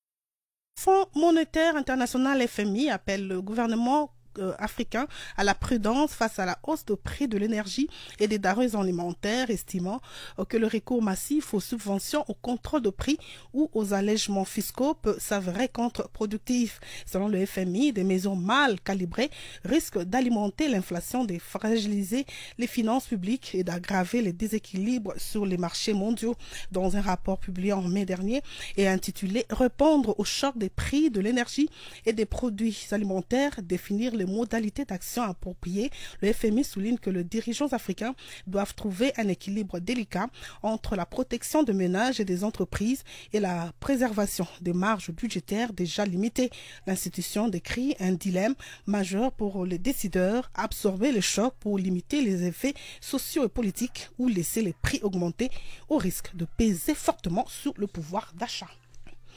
Fonds monétaire international FMI appelle le gouvernement africain à la prudence face à la hausse de prix de l'énergie et des denrées alimentaires, estimant que le recours massif aux subventions, au contrôle de prix ou aux allègements fiscaux peut s'avérer contre-productif. Selon le FMI, des mesures mal calibrées risquent d'alimenter l'inflation, de fragiliser les finances publiques et d'aggraver les déséquilibres sur les marchés mondiaux. Dans un rapport publié en mai dernier et intitulé « Répondre au choc des prix de l'énergie et des produits alimentaires, définir les modalités d'action appropriées », le FMI souligne que les dirigeants africains doivent trouver un équilibre délicat entre la protection des ménages et des entreprises et la préservation des marges budgétaires déjà limitées. L'institution décrit un dilemme majeur pour les décideurs: absorber le choc pour limiter les effets sociaux et politiques ou laisser les prix augmenter au risque de peser fortement sur le pouvoir d'achat.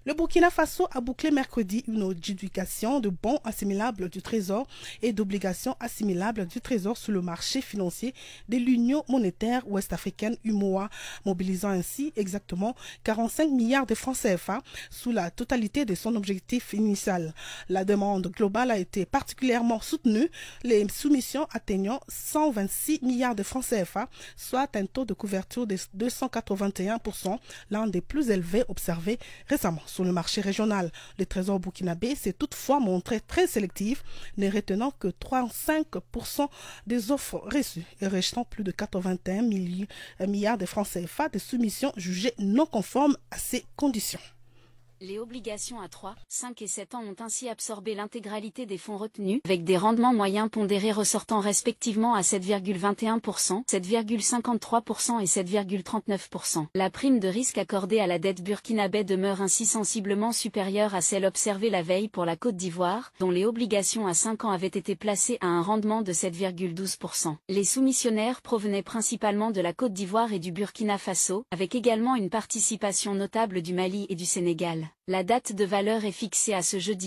Le Burkina Faso a bouclé mercredi une adjudication de bons assimilables du Trésor et d'obligations assimilables du Trésor sur le marché financier de l'Union monétaire ouest-africaine UMOA, mobilisant ainsi exactement 45 milliards de francs CFA sous la totalité de son objectif initial. La demande globale a été particulièrement soutenue, les soumissions atteignant 126 milliards de francs CFA, soit un taux de couverture de 281%, l'un des plus élevés observés récemment. Sur le marché régional, le Trésor burkinabé s'est toutefois montré très sélectif, ne retenant que 35% des offres reçues et rejetant plus de 81 milliards de francs CFA de soumissions jugées non conformes à ces conditions. Les obligations à 3, 5 et 7 ans ont ainsi absorbé l'intégralité des fonds retenus, avec des rendements moyens pondérés ressortant respectivement à 7,21%, 7,53% et 7,39%. La prime de risque accordée à la dette burkinabé demeure ainsi sensiblement supérieure à celle observée la veille pour la Côte d'Ivoire, dont les obligations à 5 ans avaient été placées à un rendement de 7,12%. Les soumissionnaires provenaient principalement de la Côte d'Ivoire et du Burkina Faso, avec également une participation notable du Mali et du Sénégal. La date de valeur est fixée à ce jeudi